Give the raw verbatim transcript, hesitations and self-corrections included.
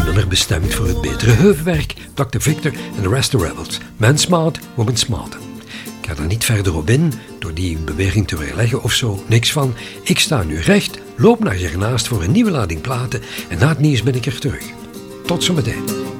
nummer bestemd voor het betere heuvelwerk, dokter Victor en de rest de Rebels. Man smart, woman smarter. Ik ga er niet verder op in, door die beweging te weerleggen of zo, niks van. Ik sta nu recht, loop naar je ernaast voor een nieuwe lading platen en na het nieuws ben ik er terug. Tot zometeen.